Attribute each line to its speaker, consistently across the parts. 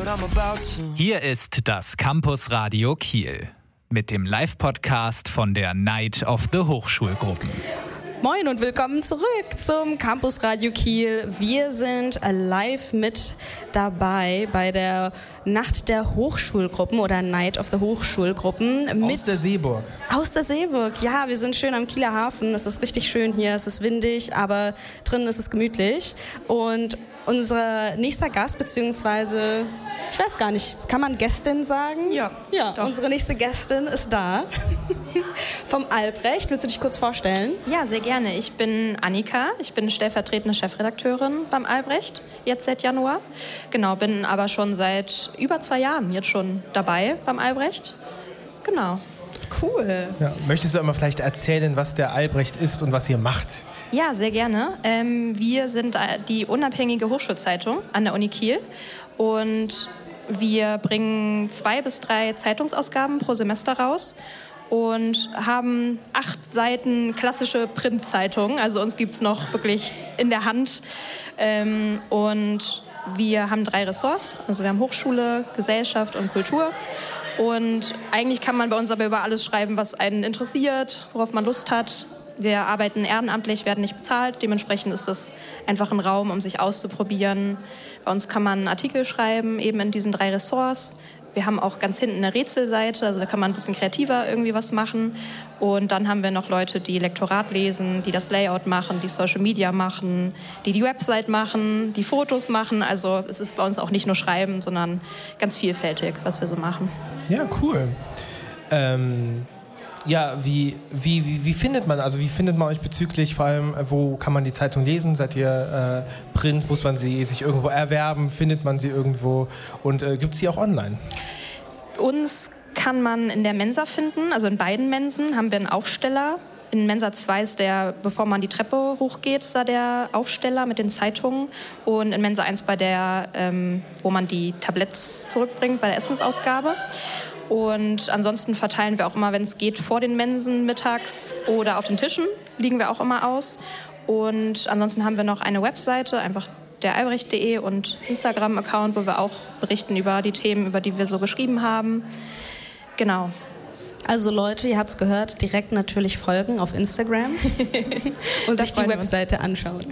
Speaker 1: Hier ist das Campus Radio Kiel mit dem Live-Podcast von der Night of the Hochschulgruppen.
Speaker 2: Moin und willkommen zurück zum Campus Radio Kiel. Wir sind live mit dabei bei der Nacht der Hochschulgruppen oder Night of the Hochschulgruppen.
Speaker 3: Aus der Seeburg.
Speaker 2: Aus der Seeburg, ja, wir sind schön am Kieler Hafen. Es ist richtig schön hier, es ist windig, aber drinnen ist es gemütlich. Und unser nächster Gast, beziehungsweise, ich weiß gar nicht, kann man Gästin sagen?
Speaker 4: Ja, doch.
Speaker 2: Unsere nächste Gästin ist da. Vom Albrecht. Willst du dich kurz vorstellen?
Speaker 4: Ja, sehr gerne. Ich bin Annika. Ich bin stellvertretende Chefredakteurin beim Albrecht, jetzt seit Januar. Genau, bin aber schon seit über 2 Jahren jetzt schon dabei beim Albrecht. Genau.
Speaker 2: Cool.
Speaker 3: Ja, möchtest du einmal vielleicht erzählen, was der Albrecht ist und was ihr macht?
Speaker 4: Ja, sehr gerne. Wir sind die unabhängige Hochschulzeitung an der Uni Kiel und wir bringen 2 bis 3 Zeitungsausgaben pro Semester raus und haben 8 Seiten klassische Printzeitungen. Also uns gibt es noch wirklich in der Hand. Und wir haben 3 Ressorts. Also wir haben Hochschule, Gesellschaft und Kultur. Und eigentlich kann man bei uns aber über alles schreiben, was einen interessiert, worauf man Lust hat. Wir arbeiten ehrenamtlich, werden nicht bezahlt. Dementsprechend ist das einfach ein Raum, um sich auszuprobieren. Bei uns kann man einen Artikel schreiben, eben in diesen 3 Ressorts. Wir haben auch ganz hinten eine Rätselseite, also da kann man ein bisschen kreativer irgendwie was machen. Und dann haben wir noch Leute, die Lektorat lesen, die das Layout machen, die Social Media machen, die Website machen, die Fotos machen. Also es ist bei uns auch nicht nur Schreiben, sondern ganz vielfältig, was wir so machen.
Speaker 3: Ja, cool. Ja, wie findet man euch bezüglich, vor allem, wo kann man die Zeitung lesen? Seid ihr Print? Muss man sie sich irgendwo erwerben? Findet man sie irgendwo? Und gibt es sie auch online?
Speaker 4: Uns kann man in der Mensa finden, also in beiden Mensen haben wir einen Aufsteller. In Mensa 2 ist der, bevor man die Treppe hochgeht, ist da der Aufsteller mit den Zeitungen. Und in Mensa 1 bei der, wo man die Tabletts zurückbringt, bei der Essensausgabe. Und ansonsten verteilen wir auch immer, wenn es geht, vor den Mensen mittags oder auf den Tischen, liegen wir auch immer aus. Und ansonsten haben wir noch eine Webseite, einfach der albrecht.de und Instagram-Account, wo wir auch berichten über die Themen, über die wir so geschrieben haben. Genau.
Speaker 2: Also Leute, ihr habt es gehört, direkt natürlich folgen auf Instagram und sich die Webseite anschauen.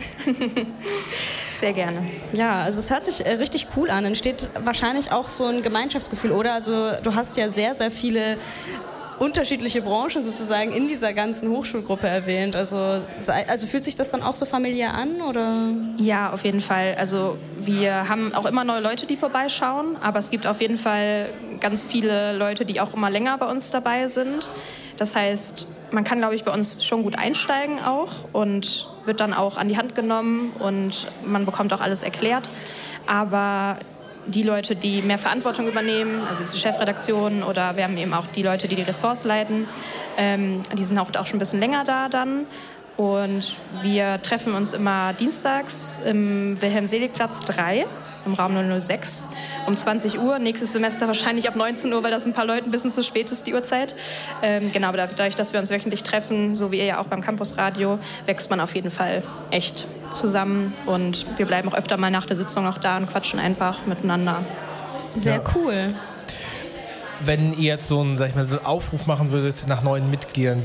Speaker 4: Sehr gerne.
Speaker 2: Ja, also es hört sich richtig cool an. Entsteht wahrscheinlich auch so ein Gemeinschaftsgefühl, oder? Also du hast ja sehr, sehr viele unterschiedliche Branchen sozusagen in dieser ganzen Hochschulgruppe erwähnt. Also fühlt sich das dann auch so familiär an, oder?
Speaker 4: Ja, auf jeden Fall. Also wir haben auch immer neue Leute, die vorbeischauen, aber es gibt auf jeden Fall ganz viele Leute, die auch immer länger bei uns dabei sind. Das heißt, man kann, glaube ich, bei uns schon gut einsteigen auch und wird dann auch an die Hand genommen und man bekommt auch alles erklärt. Aber die Leute, die mehr Verantwortung übernehmen, also die Chefredaktion oder wir haben eben auch die Leute, die die Ressorts leiten, die sind auch schon ein bisschen länger da dann. Und wir treffen uns immer dienstags im Wilhelm-Selig-Platz 3 im Raum 006 um 20 Uhr. Nächstes Semester wahrscheinlich ab 19 Uhr, weil das ein paar Leuten ein bisschen zu spät ist, die Uhrzeit. Genau, aber dadurch, dass wir uns wöchentlich treffen, so wie ihr ja auch beim Campusradio, wächst man auf jeden Fall echt zusammen. Und wir bleiben auch öfter mal nach der Sitzung noch da und quatschen einfach miteinander.
Speaker 2: Sehr cool.
Speaker 3: Wenn ihr jetzt so einen Aufruf machen würdet nach neuen Mitgliedern,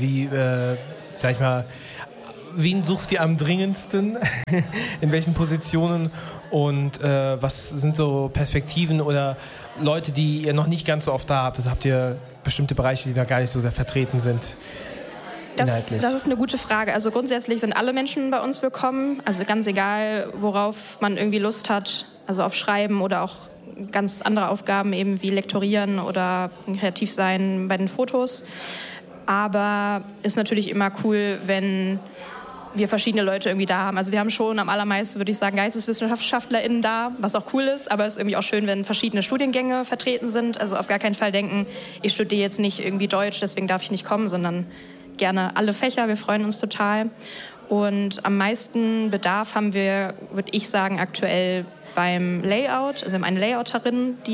Speaker 3: wen sucht ihr am dringendsten? In welchen Positionen? Und was sind so Perspektiven oder Leute, die ihr noch nicht ganz so oft da habt? Also habt ihr bestimmte Bereiche, die da gar nicht so sehr vertreten sind?
Speaker 4: Das ist eine gute Frage. Also grundsätzlich sind alle Menschen bei uns willkommen. Also ganz egal, worauf man irgendwie Lust hat. Also auf Schreiben oder auch ganz andere Aufgaben eben wie Lektorieren oder kreativ sein bei den Fotos. Aber ist natürlich immer cool, wenn wir verschiedene Leute irgendwie da haben. Also wir haben schon am allermeisten, würde ich sagen, GeisteswissenschaftlerInnen da, was auch cool ist, aber es ist irgendwie auch schön, wenn verschiedene Studiengänge vertreten sind. Also auf gar keinen Fall denken, ich studiere jetzt nicht irgendwie Deutsch, deswegen darf ich nicht kommen, sondern gerne alle Fächer. Wir freuen uns total. Und am meisten Bedarf haben wir, würde ich sagen, aktuell beim Layout. Also wir haben eine Layouterin, die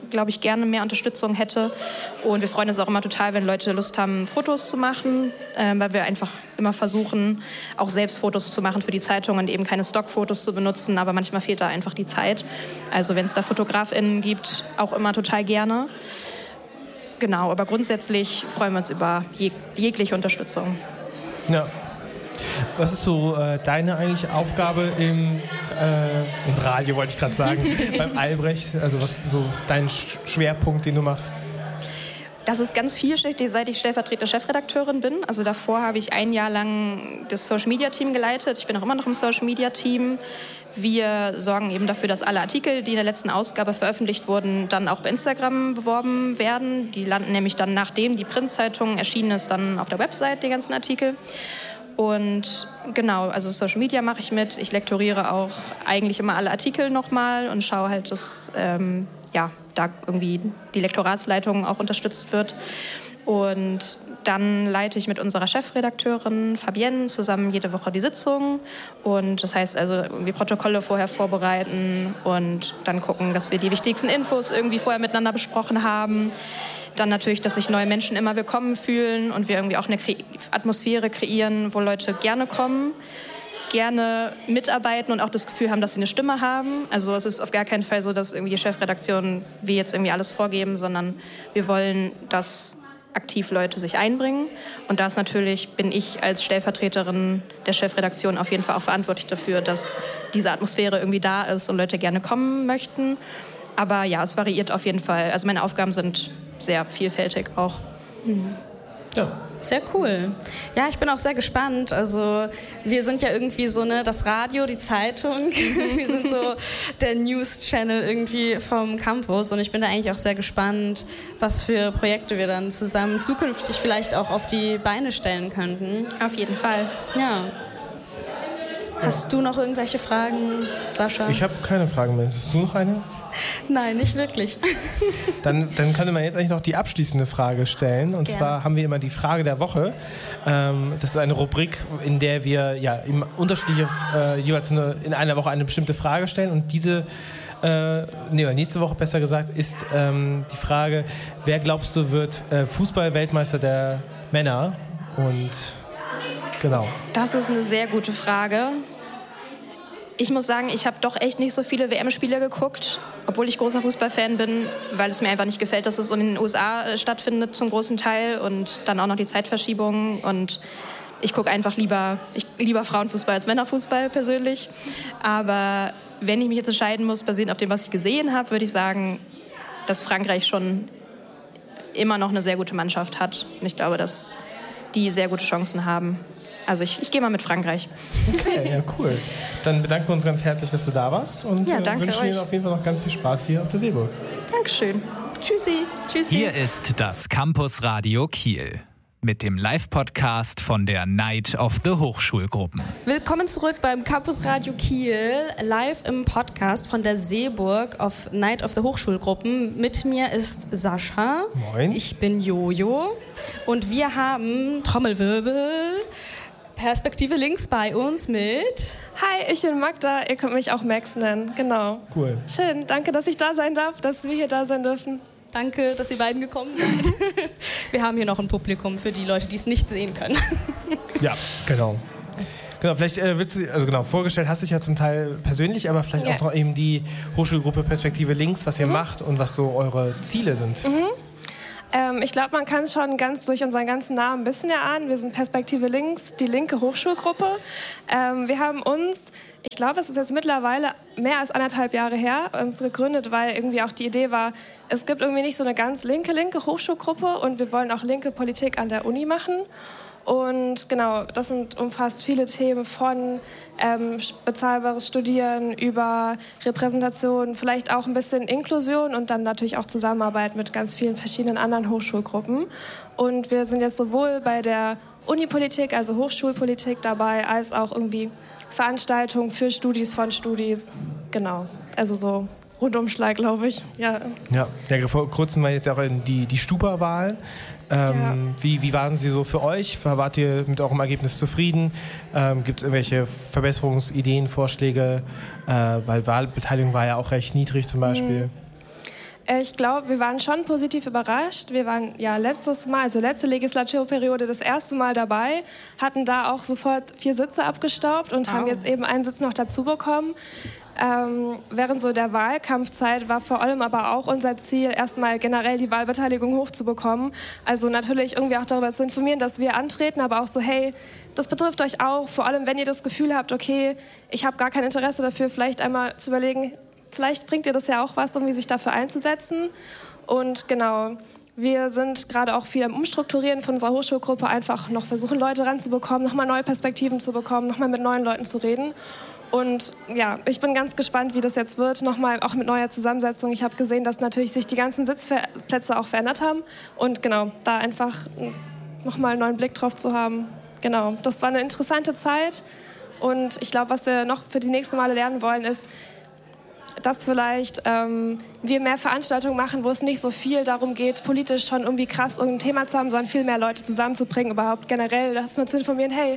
Speaker 4: glaube ich, gerne mehr Unterstützung hätte. Und wir freuen uns auch immer total, wenn Leute Lust haben, Fotos zu machen, weil wir einfach immer versuchen, auch selbst Fotos zu machen für die Zeitung und eben keine Stockfotos zu benutzen. Aber manchmal fehlt da einfach die Zeit. Also wenn es da FotografInnen gibt, auch immer total gerne. Genau, aber grundsätzlich freuen wir uns über jegliche Unterstützung.
Speaker 3: Ja. Was ist so deine eigentliche Aufgabe im Radio, wollte ich gerade sagen, beim Albrecht? Also was so dein Schwerpunkt, den du machst?
Speaker 4: Das ist ganz vielschichtig, seit ich stellvertretende Chefredakteurin bin. Also davor habe ich ein Jahr lang das Social-Media-Team geleitet. Ich bin auch immer noch im Social-Media-Team. Wir sorgen eben dafür, dass alle Artikel, die in der letzten Ausgabe veröffentlicht wurden, dann auch bei Instagram beworben werden. Die landen nämlich dann, nachdem die Printzeitung erschienen ist, dann auf der Website, die ganzen Artikel. Und genau, also Social Media mache ich mit. Ich lektoriere auch eigentlich immer alle Artikel nochmal und schaue halt, dass da irgendwie die Lektoratsleitung auch unterstützt wird. Und dann leite ich mit unserer Chefredakteurin Fabienne zusammen jede Woche die Sitzung. Und das heißt also irgendwie Protokolle vorher vorbereiten und dann gucken, dass wir die wichtigsten Infos irgendwie vorher miteinander besprochen haben. Dann natürlich, dass sich neue Menschen immer willkommen fühlen und wir irgendwie auch eine Atmosphäre kreieren, wo Leute gerne kommen, gerne mitarbeiten und auch das Gefühl haben, dass sie eine Stimme haben. Also es ist auf gar keinen Fall so, dass irgendwie die Chefredaktion wir jetzt irgendwie alles vorgeben, sondern wir wollen, dass aktiv Leute sich einbringen. Und da ist natürlich, bin ich als Stellvertreterin der Chefredaktion auf jeden Fall auch verantwortlich dafür, dass diese Atmosphäre irgendwie da ist und Leute gerne kommen möchten. Aber ja, es variiert auf jeden Fall. Also meine Aufgaben sind sehr vielfältig auch.
Speaker 3: Ja.
Speaker 2: Sehr cool. Ja, ich bin auch sehr gespannt. Also wir sind ja irgendwie so das Radio, die Zeitung. Wir sind so der News-Channel irgendwie vom Campus. Und ich bin da eigentlich auch sehr gespannt, was für Projekte wir dann zusammen zukünftig vielleicht auch auf die Beine stellen könnten.
Speaker 4: Auf jeden Fall.
Speaker 2: Ja. Hast du noch irgendwelche Fragen, Sascha?
Speaker 3: Ich habe keine Fragen mehr. Hast du noch eine?
Speaker 2: Nein, nicht wirklich.
Speaker 3: Dann könnte man jetzt eigentlich noch die abschließende Frage stellen. Und zwar haben wir immer die Frage der Woche. Das ist eine Rubrik, in der wir unterschiedliche, jeweils in einer Woche eine bestimmte Frage stellen. Und nächste Woche besser gesagt, ist die Frage, wer glaubst du wird Fußball-Weltmeister der Männer? Und genau.
Speaker 4: Das ist eine sehr gute Frage. Ich muss sagen, ich habe doch echt nicht so viele WM-Spiele geguckt, obwohl ich großer Fußballfan bin, weil es mir einfach nicht gefällt, dass es in den USA stattfindet zum großen Teil und dann auch noch die Zeitverschiebung. Und ich gucke einfach lieber Frauenfußball als Männerfußball persönlich. Aber wenn ich mich jetzt entscheiden muss, basierend auf dem, was ich gesehen habe, würde ich sagen, dass Frankreich schon immer noch eine sehr gute Mannschaft hat. Und ich glaube, dass die sehr gute Chancen haben. Also ich gehe mal mit Frankreich.
Speaker 3: Okay, ja, cool. Dann bedanken wir uns ganz herzlich, dass du da warst und wünschen Ihnen auf jeden Fall noch ganz viel Spaß hier auf der Seeburg.
Speaker 4: Dankeschön. Tschüssi. Tschüssi.
Speaker 1: Hier ist das Campus Radio Kiel mit dem Live-Podcast von der Night of the Hochschulgruppen.
Speaker 2: Willkommen zurück beim Campus Radio Kiel, live im Podcast von der Seeburg auf Night of the Hochschulgruppen. Mit mir ist Sascha.
Speaker 3: Moin.
Speaker 2: Ich bin Jojo und wir haben Trommelwirbel, Perspektive links bei uns mit...
Speaker 5: Hi, ich bin Magda, ihr könnt mich auch Max nennen, genau.
Speaker 3: Cool.
Speaker 5: Schön, danke, dass ich da sein darf, dass wir hier da sein dürfen.
Speaker 2: Danke, dass ihr beiden gekommen seid. Wir haben hier noch ein Publikum für die Leute, die es nicht sehen können.
Speaker 3: Ja, genau. Genau, vielleicht vorgestellt hast du dich ja zum Teil persönlich, aber vielleicht auch noch eben die Hochschulgruppe Perspektive Links, was ihr macht und was so eure Ziele sind.
Speaker 5: Ich glaube, man kann es schon ganz durch unseren ganzen Namen ein bisschen erahnen. Wir sind Perspektive Links, die linke Hochschulgruppe. Wir haben uns, ich glaube, es ist jetzt mittlerweile mehr als 1,5 Jahre her, uns gegründet, weil irgendwie auch die Idee war, es gibt irgendwie nicht so eine ganz linke Hochschulgruppe und wir wollen auch linke Politik an der Uni machen. Und genau, das umfasst viele Themen von bezahlbares Studieren über Repräsentation, vielleicht auch ein bisschen Inklusion und dann natürlich auch Zusammenarbeit mit ganz vielen verschiedenen anderen Hochschulgruppen. Und wir sind jetzt sowohl bei der Unipolitik, also Hochschulpolitik dabei, als auch irgendwie Veranstaltungen für Studis von Studis. Genau, also so Rundumschlag, glaube ich. Ja,
Speaker 3: vor kurzem war jetzt auch die Stupa-Wahl. Wie waren sie so für euch? Wart ihr mit eurem Ergebnis zufrieden? Gibt es irgendwelche Verbesserungsideen, Vorschläge? Weil Wahlbeteiligung war ja auch recht niedrig zum Beispiel.
Speaker 5: Ich glaube, wir waren schon positiv überrascht. Wir waren ja letztes Mal, also letzte Legislaturperiode, das erste Mal dabei, hatten da auch sofort 4 Sitze abgestaubt und haben jetzt eben einen Sitz noch dazu bekommen. Während so der Wahlkampfzeit war vor allem aber auch unser Ziel, erstmal generell die Wahlbeteiligung hochzubekommen. Also natürlich irgendwie auch darüber zu informieren, dass wir antreten, aber auch so, hey, das betrifft euch auch, vor allem wenn ihr das Gefühl habt, okay, ich habe gar kein Interesse dafür, vielleicht einmal zu überlegen, vielleicht bringt ihr das ja auch was, um sich dafür einzusetzen. Und genau, wir sind gerade auch viel am Umstrukturieren von unserer Hochschulgruppe, einfach noch versuchen, Leute ranzubekommen, nochmal neue Perspektiven zu bekommen, nochmal mit neuen Leuten zu reden. Und ja, ich bin ganz gespannt, wie das jetzt wird, nochmal auch mit neuer Zusammensetzung. Ich habe gesehen, dass natürlich sich die ganzen Sitzplätze auch verändert haben. Und genau, da einfach nochmal einen neuen Blick drauf zu haben. Genau, das war eine interessante Zeit. Und ich glaube, was wir noch für die nächsten Male lernen wollen, ist, dass vielleicht wir mehr Veranstaltungen machen, wo es nicht so viel darum geht, politisch schon irgendwie krass irgendein Thema zu haben, sondern viel mehr Leute zusammenzubringen, überhaupt generell, dass man zu informieren, hey,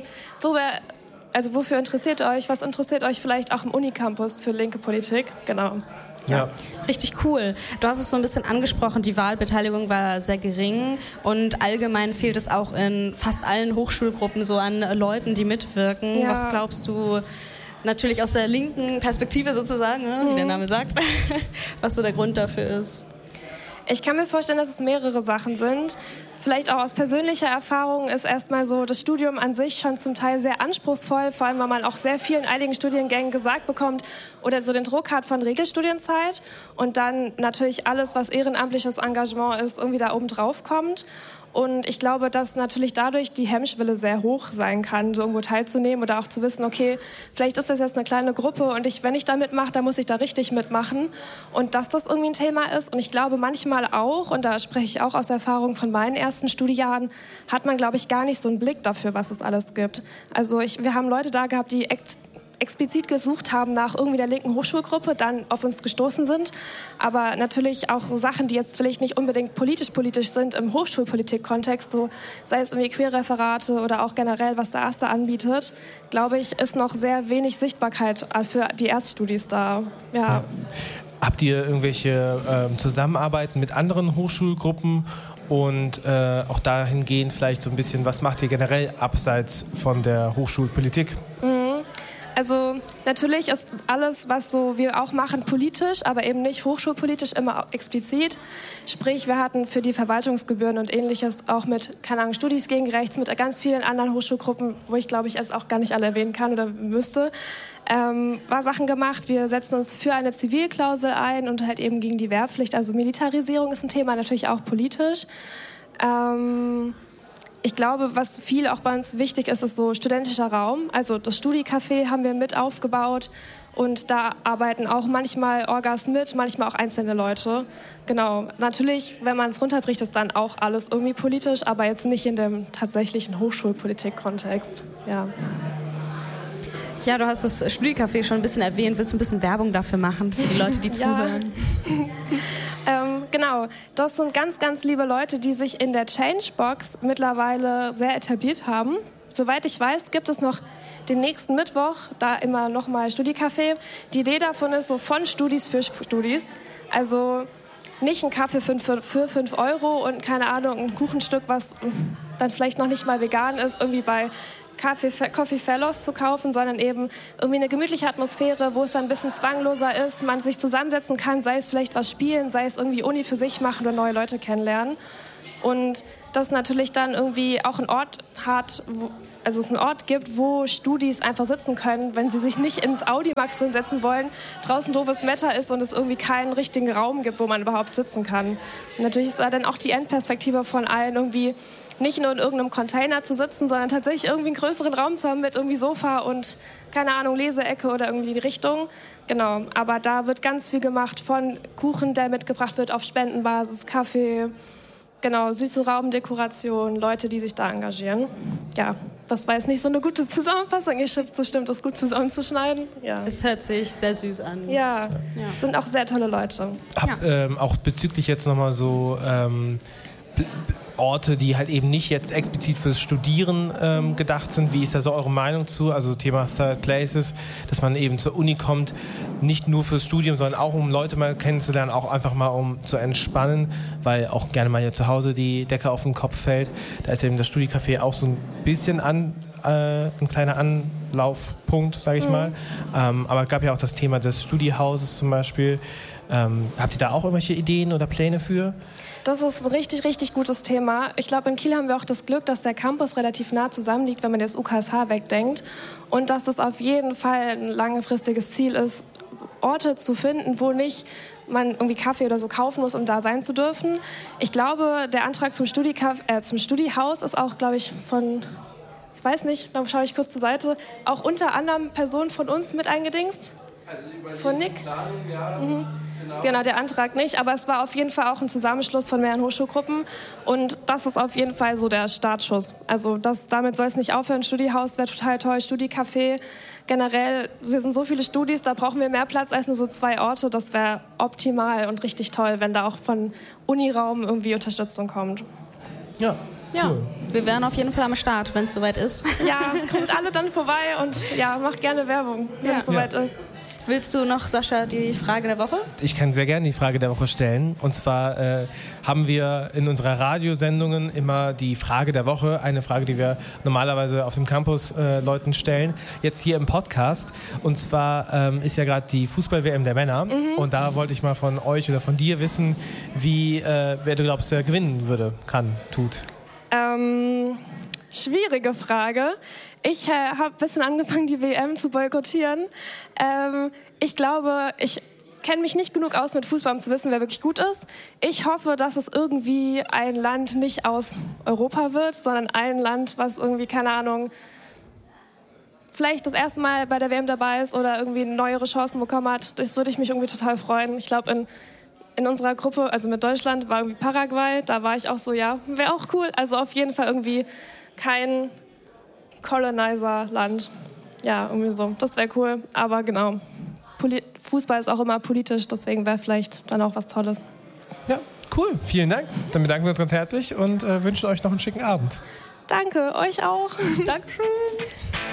Speaker 5: wofür interessiert ihr euch, was interessiert euch vielleicht auch im Unicampus für linke Politik, genau.
Speaker 3: Ja.
Speaker 2: Richtig cool. Du hast es so ein bisschen angesprochen, die Wahlbeteiligung war sehr gering und allgemein fehlt es auch in fast allen Hochschulgruppen so an Leuten, die mitwirken. Ja. Was glaubst du, natürlich aus der linken Perspektive sozusagen, wie der Name sagt, was so der Grund dafür ist?
Speaker 5: Ich kann mir vorstellen, dass es mehrere Sachen sind. Vielleicht auch aus persönlicher Erfahrung ist erstmal so das Studium an sich schon zum Teil sehr anspruchsvoll, vor allem weil man auch sehr viel in einigen Studiengängen gesagt bekommt oder so den Druck hat von Regelstudienzeit und dann natürlich alles, was ehrenamtliches Engagement ist, irgendwie da oben drauf kommt. Und ich glaube, dass natürlich dadurch die Hemmschwelle sehr hoch sein kann, so irgendwo teilzunehmen oder auch zu wissen, okay, vielleicht ist das jetzt eine kleine Gruppe und wenn ich da mitmache, dann muss ich da richtig mitmachen. Und dass das irgendwie ein Thema ist. Und ich glaube manchmal auch, und da spreche ich auch aus Erfahrung von meinen ersten Studiejahren, hat man, glaube ich, gar nicht so einen Blick dafür, was es alles gibt. Also wir haben Leute da gehabt, die explizit gesucht haben nach irgendwie der linken Hochschulgruppe, dann auf uns gestoßen sind. Aber natürlich auch so Sachen, die jetzt vielleicht nicht unbedingt politisch sind im Hochschulpolitik-Kontext, so sei es irgendwie Querreferate oder auch generell, was der Erste anbietet, glaube ich, ist noch sehr wenig Sichtbarkeit für die Erststudis da. Ja.
Speaker 3: Habt ihr irgendwelche Zusammenarbeiten mit anderen Hochschulgruppen und auch dahingehend vielleicht so ein bisschen, was macht ihr generell abseits von der Hochschulpolitik?
Speaker 5: Also natürlich ist alles, was so wir auch machen, politisch, aber eben nicht hochschulpolitisch immer explizit. Sprich, wir hatten für die Verwaltungsgebühren und Ähnliches auch mit, keine Ahnung, Studis gegen Rechts, mit ganz vielen anderen Hochschulgruppen, wo ich glaube ich jetzt auch gar nicht alle erwähnen kann oder müsste, war Sachen gemacht. Wir setzen uns für eine Zivilklausel ein und halt eben gegen die Wehrpflicht. Also Militarisierung ist ein Thema, natürlich auch politisch. Ich glaube, was viel auch bei uns wichtig ist, ist so studentischer Raum. Also das Studi-Café haben wir mit aufgebaut und da arbeiten auch manchmal Orgas mit, manchmal auch einzelne Leute. Genau, natürlich, wenn man es runterbricht, ist dann auch alles irgendwie politisch, aber jetzt nicht in dem tatsächlichen Hochschulpolitik-Kontext. Ja.
Speaker 2: Ja, du hast das Studi-Café schon ein bisschen erwähnt. Willst du ein bisschen Werbung dafür machen, für die Leute, die zuhören?
Speaker 5: Genau, das sind ganz, ganz liebe Leute, die sich in der Changebox mittlerweile sehr etabliert haben. Soweit ich weiß, gibt es noch den nächsten Mittwoch, da immer nochmal Studi-Café. Die Idee davon ist so von Studis für Studis. Also nicht ein Kaffee für 5 Euro und keine Ahnung, ein Kuchenstück, was dann vielleicht noch nicht mal vegan ist, irgendwie bei Coffee Fellows zu kaufen, sondern eben irgendwie eine gemütliche Atmosphäre, wo es dann ein bisschen zwangloser ist, man sich zusammensetzen kann, sei es vielleicht was spielen, sei es irgendwie Uni für sich machen oder neue Leute kennenlernen. Und das natürlich dann irgendwie auch einen Ort hat, also es einen Ort gibt, wo Studis einfach sitzen können, wenn sie sich nicht ins Audimax drin setzen wollen, draußen doofes Wetter ist und es irgendwie keinen richtigen Raum gibt, wo man überhaupt sitzen kann. Und natürlich ist da dann auch die Endperspektive von allen irgendwie nicht nur in irgendeinem Container zu sitzen, sondern tatsächlich irgendwie einen größeren Raum zu haben mit irgendwie Sofa und, keine Ahnung, Leseecke oder irgendwie die Richtung. Genau, aber da wird ganz viel gemacht von Kuchen, der mitgebracht wird auf Spendenbasis, Kaffee, genau, süße Raumdekoration, Leute, die sich da engagieren. Ja, das war jetzt nicht so eine gute Zusammenfassung. Ich schaffe es bestimmt, das gut zusammenzuschneiden. Ja.
Speaker 2: Es hört sich sehr süß an.
Speaker 5: Ja, sind auch sehr tolle Leute.
Speaker 3: Auch bezüglich jetzt nochmal so Orte, die halt eben nicht jetzt explizit fürs Studieren gedacht sind. Wie ist da so eure Meinung zu? Also Thema Third Places, dass man eben zur Uni kommt, nicht nur fürs Studium, sondern auch um Leute mal kennenzulernen, auch einfach mal um zu entspannen, weil auch gerne mal hier zu Hause die Decke auf den Kopf fällt. Da ist eben das Studi-Café auch so ein bisschen ein kleiner Anlaufpunkt, sage ich mal. Aber es gab ja auch das Thema des Studiehauses zum Beispiel. Habt ihr da auch irgendwelche Ideen oder Pläne für?
Speaker 5: Das ist ein richtig, richtig gutes Thema. Ich glaube, in Kiel haben wir auch das Glück, dass der Campus relativ nah zusammen liegt, wenn man das UKSH wegdenkt. Und dass das auf jeden Fall ein langfristiges Ziel ist, Orte zu finden, wo nicht man irgendwie Kaffee oder so kaufen muss, um da sein zu dürfen. Ich glaube, der Antrag zum Studiehaus ist auch, glaube ich, von... Ich weiß nicht, dann schaue ich kurz zur Seite, auch unter anderem Personen von uns mit eingedingst? Also von Nick? Planung, ja. Genau, der Antrag nicht, aber es war auf jeden Fall auch ein Zusammenschluss von mehreren Hochschulgruppen und das ist auf jeden Fall so der Startschuss. Also damit soll es nicht aufhören. Studiehaus wäre total toll, Studi-Café. Generell, wir sind so viele Studis, da brauchen wir mehr Platz als nur so 2 Orte. Das wäre optimal und richtig toll, wenn da auch von Uniraum irgendwie Unterstützung kommt.
Speaker 3: Ja.
Speaker 2: Ja, wir wären auf jeden Fall am Start, wenn es soweit ist.
Speaker 5: Ja, kommt alle dann vorbei und ja, macht gerne Werbung, wenn es soweit ist.
Speaker 2: Willst du noch, Sascha, die Frage der Woche?
Speaker 3: Ich kann sehr gerne die Frage der Woche stellen. Und zwar haben wir in unserer Radiosendungen immer die Frage der Woche, eine Frage, die wir normalerweise auf dem Campus Leuten stellen, jetzt hier im Podcast. Und zwar ist ja gerade die Fußball-WM der Männer. Und da wollte ich mal von euch oder von dir wissen, wer du glaubst, der gewinnen würde, tut.
Speaker 5: Schwierige Frage. Ich habe ein bisschen angefangen, die WM zu boykottieren. Ich glaube, ich kenne mich nicht genug aus mit Fußball, um zu wissen, wer wirklich gut ist. Ich hoffe, dass es irgendwie ein Land nicht aus Europa wird, sondern ein Land, was irgendwie, keine Ahnung, vielleicht das erste Mal bei der WM dabei ist oder irgendwie neuere Chancen bekommen hat. Das würde ich mich irgendwie total freuen. Ich glaube, in unserer Gruppe, also mit Deutschland, war irgendwie Paraguay. Da war ich auch so, ja, wäre auch cool. Also auf jeden Fall irgendwie kein Colonizer-Land. Ja, irgendwie so. Das wäre cool. Aber genau, Fußball ist auch immer politisch. Deswegen wäre vielleicht dann auch was Tolles.
Speaker 3: Ja, cool. Vielen Dank. Dann bedanken wir uns ganz herzlich und wünschen euch noch einen schicken Abend.
Speaker 5: Danke, euch auch.
Speaker 2: Dankeschön.